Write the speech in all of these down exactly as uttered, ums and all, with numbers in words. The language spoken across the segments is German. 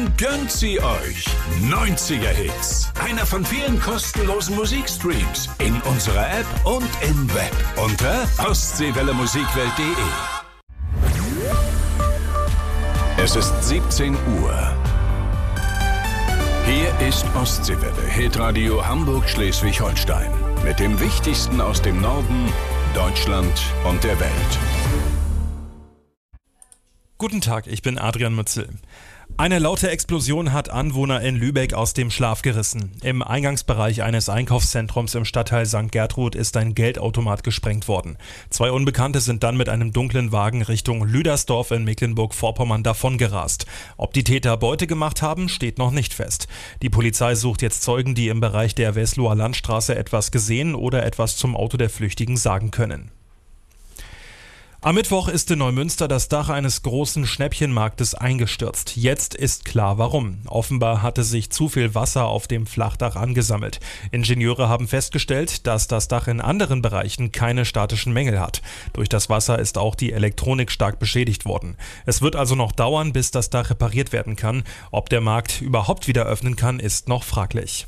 Gönnt sie euch. neunziger Hits. Einer von vielen kostenlosen Musikstreams. In unserer App und im Web. Unter ostseewelle musikwelt punkt de. Es ist siebzehn Uhr. Hier ist Ostseewelle, Hitradio Hamburg-Schleswig-Holstein. Mit dem Wichtigsten aus dem Norden, Deutschland und der Welt. Guten Tag, ich bin Adrian Mützel. Eine laute Explosion hat Anwohner in Lübeck aus dem Schlaf gerissen. Im Eingangsbereich eines Einkaufszentrums im Stadtteil Sankt Gertrud ist ein Geldautomat gesprengt worden. Zwei Unbekannte sind dann mit einem dunklen Wagen Richtung Lüdersdorf in Mecklenburg-Vorpommern davongerast. Ob die Täter Beute gemacht haben, steht noch nicht fest. Die Polizei sucht jetzt Zeugen, die im Bereich der Wesloer Landstraße etwas gesehen oder etwas zum Auto der Flüchtigen sagen können. Am Mittwoch ist in Neumünster das Dach eines großen Schnäppchenmarktes eingestürzt. Jetzt ist klar warum. Offenbar hatte sich zu viel Wasser auf dem Flachdach angesammelt. Ingenieure haben festgestellt, dass das Dach in anderen Bereichen keine statischen Mängel hat. Durch das Wasser ist auch die Elektronik stark beschädigt worden. Es wird also noch dauern, bis das Dach repariert werden kann. Ob der Markt überhaupt wieder öffnen kann, ist noch fraglich.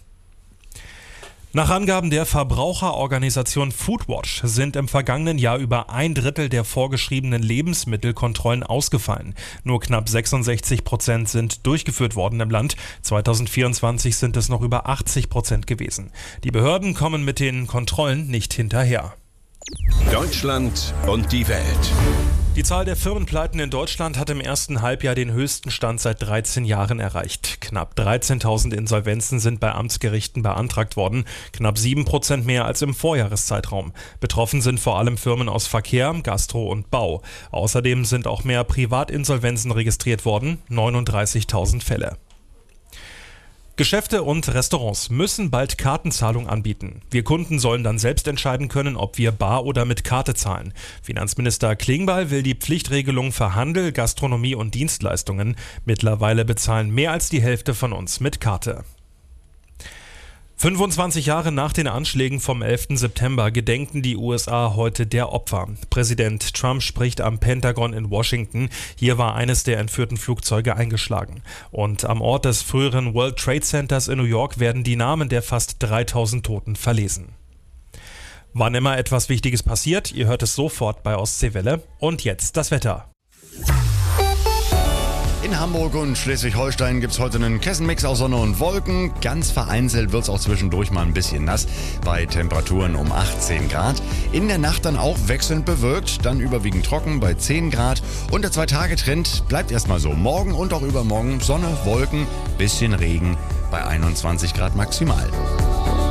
Nach Angaben der Verbraucherorganisation Foodwatch sind im vergangenen Jahr über ein Drittel der vorgeschriebenen Lebensmittelkontrollen ausgefallen. Nur knapp sechsundsechzig Prozent sind durchgeführt worden im Land. zweitausendvierundzwanzig sind es noch über achtzig Prozent gewesen. Die Behörden kommen mit den Kontrollen nicht hinterher. Deutschland und die Welt. Die Zahl der Firmenpleiten in Deutschland hat im ersten Halbjahr den höchsten Stand seit dreizehn Jahren erreicht. Knapp dreizehntausend Insolvenzen sind bei Amtsgerichten beantragt worden, knapp sieben Prozent mehr als im Vorjahreszeitraum. Betroffen sind vor allem Firmen aus Verkehr, Gastro und Bau. Außerdem sind auch mehr Privatinsolvenzen registriert worden, neununddreißigtausend Fälle. Geschäfte und Restaurants müssen bald Kartenzahlung anbieten. Wir Kunden sollen dann selbst entscheiden können, ob wir bar oder mit Karte zahlen. Finanzminister Klingbeil will die Pflichtregelung für Handel, Gastronomie und Dienstleistungen. Mittlerweile bezahlen mehr als die Hälfte von uns mit Karte. fünfundzwanzig Jahre nach den Anschlägen vom elften September gedenken die U S A heute der Opfer. Präsident Trump spricht am Pentagon in Washington. Hier war eines der entführten Flugzeuge eingeschlagen. Und am Ort des früheren World Trade Centers in New York werden die Namen der fast dreitausend Toten verlesen. Wann immer etwas Wichtiges passiert, ihr hört es sofort bei Ostseewelle. Und jetzt das Wetter. In Hamburg und Schleswig-Holstein gibt es heute einen Kessenmix aus Sonne und Wolken. Ganz vereinzelt wird es auch zwischendurch mal ein bisschen nass, bei Temperaturen um achtzehn Grad. In der Nacht dann auch wechselnd bewölkt, dann überwiegend trocken bei zehn Grad. Und der Zwei-Tage-Trend bleibt erstmal so. Morgen und auch übermorgen Sonne, Wolken, bisschen Regen bei einundzwanzig Grad maximal.